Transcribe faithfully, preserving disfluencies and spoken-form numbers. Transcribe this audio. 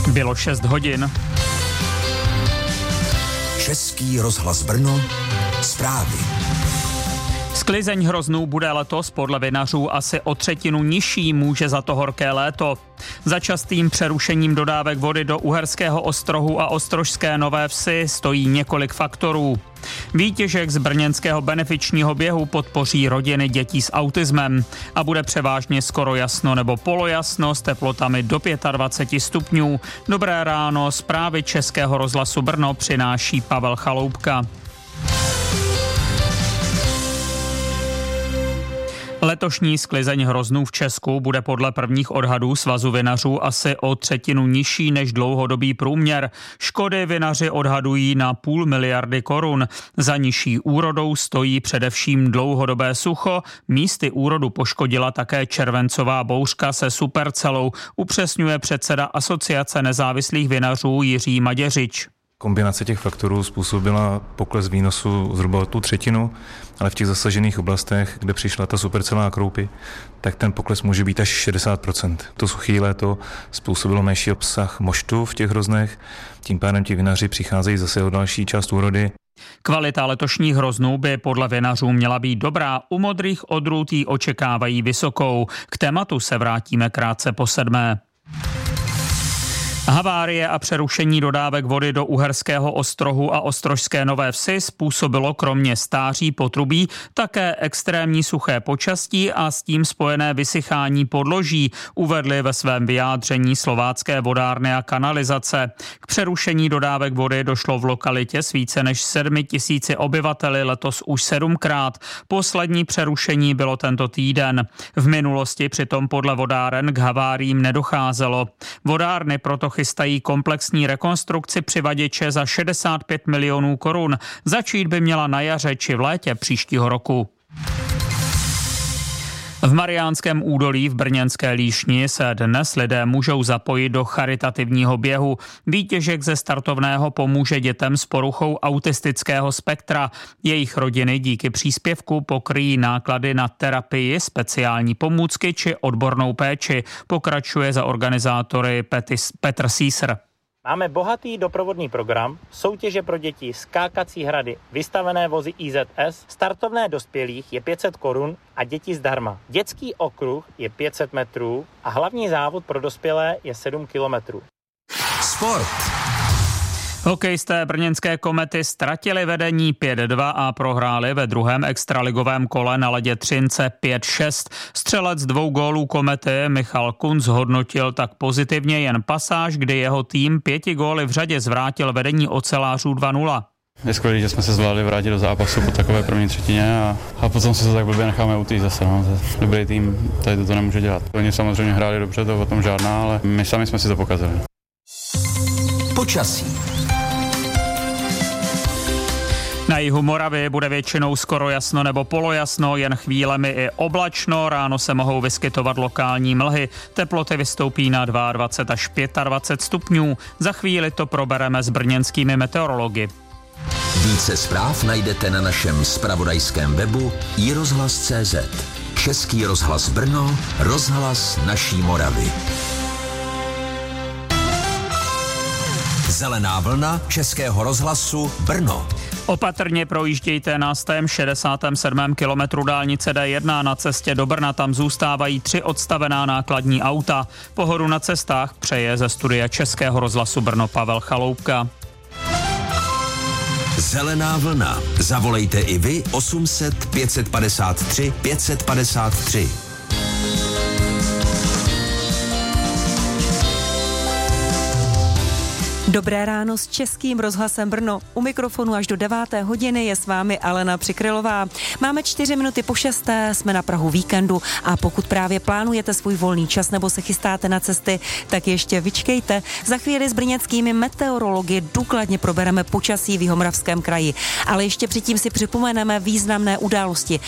Bylo šest hodin. Český rozhlas Brno, zprávy. Sklizeň hroznů bude letos podle vinařů asi o třetinu nižší, může za to horké léto. Za častým přerušením dodávek vody do Uherského Ostrohu a Ostrožské Nové Vsi stojí několik faktorů. Výtěžek z brněnského benefičního běhu podpoří rodiny dětí s autismem a bude převážně skoro jasno nebo polojasno s teplotami do dvacet pět stupňů. Dobré ráno, zprávy Českého rozhlasu Brno přináší Pavel Chaloupka. Letošní sklizeň hroznů v Česku bude podle prvních odhadů Svazu vinařů asi o třetinu nižší než dlouhodobý průměr. Škody vinaři odhadují na půl miliardy korun. Za nižší úrodou stojí především dlouhodobé sucho. Místy úrodu poškodila také červencová bouřka se supercelou, upřesňuje předseda Asociace nezávislých vinařů Jiří Maděřič. Kombinace těch faktorů způsobila pokles výnosu zhruba o tu třetinu, ale v těch zasažených oblastech, kde přišla ta supercelá kroupy, tak ten pokles může být až šedesát procent. To suchý léto způsobilo menší obsah moštu v těch hroznech, tím pádem ti vinaři přicházejí zase o další část úrody. Kvalita letošních hroznů by podle vinařů měla být dobrá, u modrých odrůd ji očekávají vysokou. K tématu se vrátíme krátce po sedmé. Havárie a přerušení dodávek vody do Uherského Ostrohu a Ostrožské Nové Vsi způsobilo kromě stáří potrubí také extrémní suché počasí a s tím spojené vysychání podloží, uvedli ve svém vyjádření slovácké vodárny a kanalizace. K přerušení dodávek vody došlo v lokalitě s více než sedmi tisíci obyvateli letos už sedmkrát. Poslední přerušení bylo tento týden. V minulosti přitom podle vodáren k haváriím nedocházelo. Vodárny proto chystají komplexní rekonstrukci přivaděče za šedesát pět milionů korun. Začít by měla na jaře či v létě příštího roku. V Mariánském údolí v brněnské Líšni se dnes lidé můžou zapojit do charitativního běhu. Výtěžek ze startovného pomůže dětem s poruchou autistického spektra. Jejich rodiny díky příspěvku pokryjí náklady na terapii, speciální pomůcky či odbornou péči, pokračuje za organizátory Petr Sísr. Máme bohatý doprovodný program, soutěže pro děti, skákací hrady, vystavené vozy I Z S, startovné dospělých je pět set korun a děti zdarma. Dětský okruh je pět set metrů a hlavní závod pro dospělé je sedm kilometrů. Sport. Hokejisté brněnské Komety ztratili vedení pět dva a prohráli ve druhém extraligovém kole na ledě Třince pět šest. Střelec dvou gólů Komety Michal Kunc hodnotil tak pozitivně jen pasáž, kdy jeho tým pěti góly v řadě zvrátil vedení ocelářů dva nula. Je skvělé, že jsme se zvládli vrátit do zápasu po takové první třetině a, a potom se to tak blbě necháme utýct zase. No. Dobrý tým tady toto nemůže dělat. Oni samozřejmě hráli dobře, to o tom žádná, ale my sami jsme si to pokazili. Počasí. Na jihu Moravy bude většinou skoro jasno nebo polojasno, jen chvílemi i oblačno, ráno se mohou vyskytovat lokální mlhy, teploty vystoupí na dvacet dva až dvacet pět stupňů, za chvíli to probereme s brněnskými meteorology. Více zpráv najdete na našem zpravodajském webu i rozhlas tečka cé zet. Český rozhlas Brno, rozhlas naší Moravy. Zelená vlna Českého rozhlasu Brno. Opatrně projíždějte na sto šedesátém sedmém kilometru dálnice D jedna na cestě do Brna, tam zůstávají tři odstavená nákladní auta. Pohodu na cestách přeje ze studia Českého rozhlasu Brno Pavel Chaloupka. Zelená vlna. Zavolejte i vy osm set pět set padesát tři pět set padesát tři. Dobré ráno s Českým rozhlasem Brno. U mikrofonu až do deváté hodiny je s vámi Alena Přikrylová. Máme čtyři minuty po šesté, jsme na prahu víkendu a pokud právě plánujete svůj volný čas nebo se chystáte na cesty, tak ještě vyčkejte. Za chvíli s brněnskými meteorology důkladně probereme počasí v Jihomoravském kraji. Ale ještě předtím si připomeneme významné události,